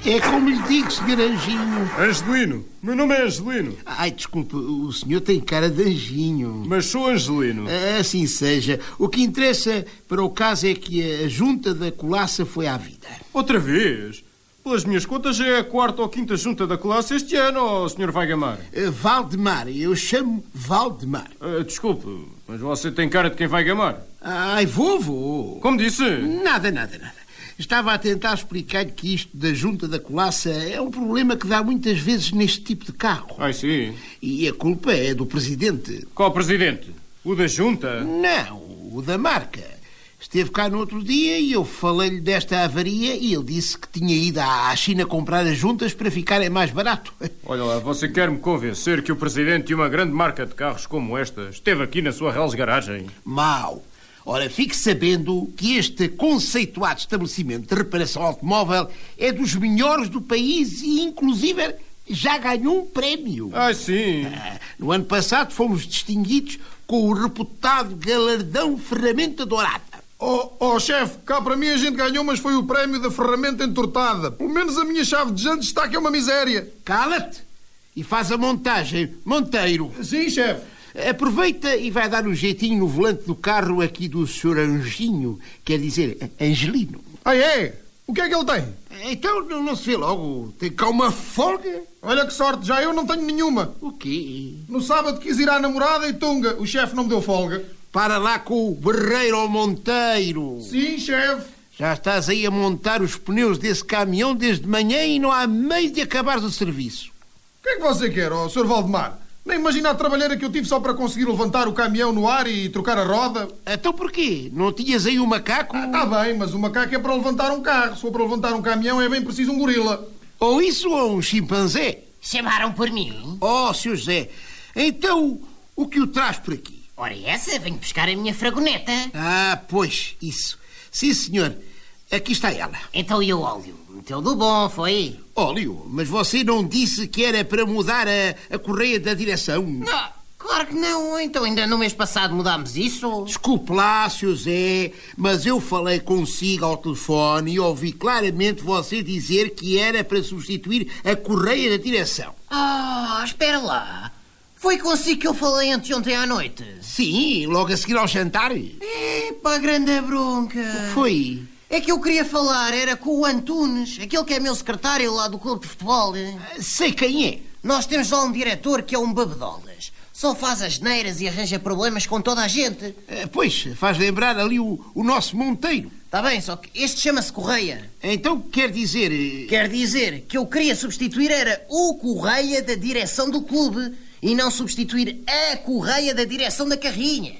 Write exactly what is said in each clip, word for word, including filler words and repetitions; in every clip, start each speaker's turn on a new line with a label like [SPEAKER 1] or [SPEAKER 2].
[SPEAKER 1] É como lhe digo, senhor Anjinho.
[SPEAKER 2] Angelino. Meu nome é Angelino.
[SPEAKER 1] Ai, desculpe, o senhor tem cara de anjinho.
[SPEAKER 2] Mas sou Angelino.
[SPEAKER 1] Assim seja. O que interessa para o caso é que a junta da colaça foi à vida.
[SPEAKER 2] Outra vez? Pelas minhas contas, é a quarta ou quinta junta da classe este ano, ó, senhor Valdemar.
[SPEAKER 1] Uh, Valdemar, eu chamo Valdemar.
[SPEAKER 2] Uh, desculpe, mas você tem cara de quem vai gamar.
[SPEAKER 1] Ai, vou, vou.
[SPEAKER 2] Como disse?
[SPEAKER 1] Nada, nada, nada. Estava a tentar explicar-lhe que isto da junta da colaça é um problema que dá muitas vezes neste tipo de carro.
[SPEAKER 2] Ai, sim.
[SPEAKER 1] E a culpa é do presidente.
[SPEAKER 2] Qual presidente? O da junta?
[SPEAKER 1] Não, o da marca. Esteve cá no outro dia e eu falei-lhe desta avaria e ele disse que tinha ido à China comprar as juntas para ficarem mais barato.
[SPEAKER 2] Olha lá, você quer-me convencer que o presidente de uma grande marca de carros como esta esteve aqui na sua Reles Garagem?
[SPEAKER 1] Mau. Ora, fique sabendo que este conceituado estabelecimento de reparação automóvel é dos melhores do país e, inclusive, já ganhou um prémio.
[SPEAKER 2] Ah, sim.
[SPEAKER 1] Ah, no ano passado fomos distinguidos com o reputado galardão Ferramenta Dourada.
[SPEAKER 3] Oh, oh, chefe, cá para mim a gente ganhou, mas foi o prémio da ferramenta entortada. Pelo menos a minha chave de jantes está que é uma miséria.
[SPEAKER 1] Cala-te e faz a montagem, Monteiro.
[SPEAKER 3] Sim, chefe.
[SPEAKER 1] Aproveita e vai dar um jeitinho no volante do carro aqui do senhor Anjinho, quer dizer, Angelino.
[SPEAKER 3] Ah, é? O que é que ele tem?
[SPEAKER 1] Então não, não se vê logo. Tem cá uma folga.
[SPEAKER 3] Olha que sorte, já eu não tenho nenhuma.
[SPEAKER 1] O quê?
[SPEAKER 3] No sábado quis ir à namorada e tunga. O chefe não me deu folga.
[SPEAKER 1] Para lá com o berreiro ao Monteiro.
[SPEAKER 3] Sim, chefe.
[SPEAKER 1] Já estás aí a montar os pneus desse caminhão desde manhã e não há meio de acabares o serviço.
[SPEAKER 3] O que é que você quer, ó, senhor Valdemar? Nem imagina a trabalheira que eu tive só para conseguir levantar o caminhão no ar e trocar a roda.
[SPEAKER 1] Então porquê? Não tinhas aí o macaco?
[SPEAKER 3] Ah, tá bem, mas o macaco é para levantar um carro. Se for para levantar um caminhão é bem preciso um gorila.
[SPEAKER 1] Ou isso ou um chimpanzé.
[SPEAKER 4] Chamaram por mim?
[SPEAKER 1] Oh, senhor José, então o que o traz por aqui?
[SPEAKER 4] Ora, essa, venho buscar a minha fragoneta.
[SPEAKER 1] Ah, pois, isso. Sim, senhor. Aqui está ela.
[SPEAKER 4] Então e o óleo? Meteu do bom, foi?
[SPEAKER 1] Óleo? Mas você não disse que era para mudar a, a correia da direção?
[SPEAKER 4] Não, claro que não. Então ainda no mês passado mudámos isso.
[SPEAKER 1] Desculpe lá, senhor Zé, mas eu falei consigo ao telefone e ouvi claramente você dizer que era para substituir a correia da direção.
[SPEAKER 4] Ah, oh, espera lá. Foi consigo que eu falei anteontem à noite?
[SPEAKER 1] Sim, logo a seguir ao jantar.
[SPEAKER 4] Epa, grande bronca.
[SPEAKER 1] O que foi?
[SPEAKER 4] É que eu queria falar, era com o Antunes, aquele que é meu secretário lá do clube de futebol.
[SPEAKER 1] Sei quem é.
[SPEAKER 4] Nós temos lá um diretor que é um babedolas. Só faz as neiras e arranja problemas com toda a gente.
[SPEAKER 1] Pois, faz lembrar ali o, o nosso Monteiro.
[SPEAKER 4] Está bem, só que este chama-se Correia.
[SPEAKER 1] Então quer dizer...
[SPEAKER 4] Quer dizer que eu queria substituir era o Correia da direção do clube e não substituir a Correia da direção da carrinha.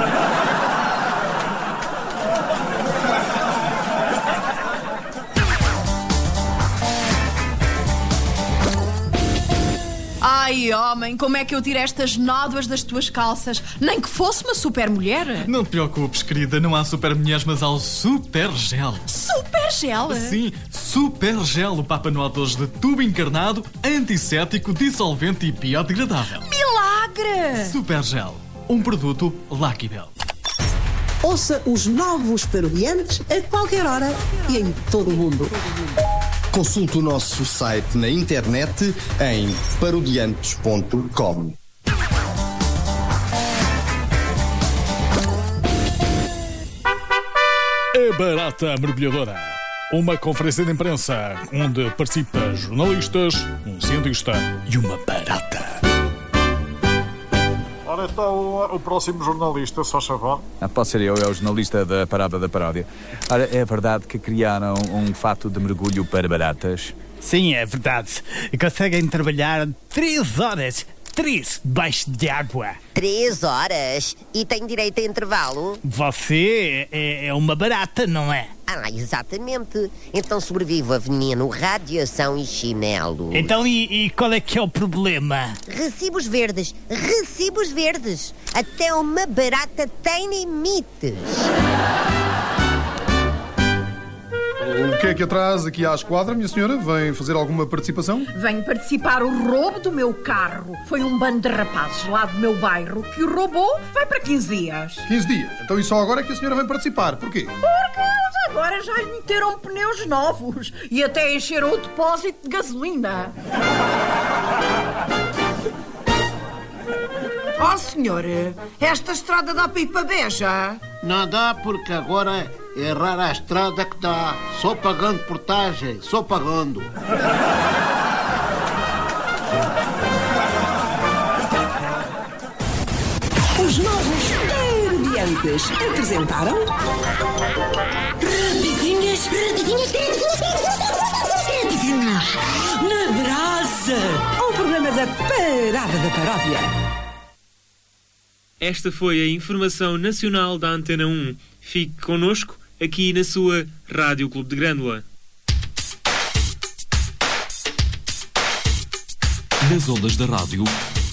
[SPEAKER 5] Ai, homem, como é que eu tiro estas nódoas das tuas calças? Nem que fosse uma super mulher.
[SPEAKER 6] Não te preocupes, querida, não há super mulheres, mas há o super gel.
[SPEAKER 5] Super gel?
[SPEAKER 6] Sim, super gel, o Papa Noel dois de tubo encarnado, antisséptico, dissolvente e biodegradável.
[SPEAKER 5] Milagre!
[SPEAKER 6] Super gel, um produto Lucky Bell.
[SPEAKER 7] Ouça os novos Parodiantes a qualquer hora e em todo o mundo.
[SPEAKER 8] Consulte o nosso site na internet em parodiantes ponto com.
[SPEAKER 9] A Barata Mergulhadora. Uma conferência de imprensa onde participa jornalistas, um cientista e uma barata.
[SPEAKER 10] Ora, então, o próximo jornalista, só favor.
[SPEAKER 11] Ah, pode ser eu, é o jornalista da Parada da Paródia. Ora, é verdade que criaram um fato de mergulho para baratas?
[SPEAKER 12] Sim, é verdade. Conseguem trabalhar três horas, três, debaixo de água.
[SPEAKER 13] Três horas? E tem direito a intervalo?
[SPEAKER 12] Você é, é uma barata, não é?
[SPEAKER 13] Ah, exatamente. Então sobrevivo a veneno, radiação e chinelo.
[SPEAKER 12] Então, e, e qual é que é o problema?
[SPEAKER 13] Recibos verdes, recibos verdes. Até uma barata tem limites.
[SPEAKER 3] O que é que atrás aqui à esquadra, minha senhora? Vem fazer alguma participação?
[SPEAKER 5] Venho participar o roubo do meu carro. Foi um bando de rapazes lá do meu bairro que o roubou. Vai para quinze dias.
[SPEAKER 3] quinze dias? Então e só agora é que a senhora vem participar? Porquê?
[SPEAKER 5] Porque
[SPEAKER 14] agora já lhe meteram pneus novos e até encheram o depósito de gasolina. Ó, senhor, esta estrada dá para ir para Beja?
[SPEAKER 1] Não dá, porque agora é rara a estrada que dá. Só pagando portagem, só pagando.
[SPEAKER 7] Os novos parodiantes apresentaram...
[SPEAKER 15] Rapidinhas, rapidinhas, rapidinhas, na brasa.
[SPEAKER 7] O programa da Parada da Paródia.
[SPEAKER 16] Esta foi a informação nacional da Antena um. Fique connosco aqui na sua Rádio Clube de Grândola.
[SPEAKER 17] Nas ondas da rádio,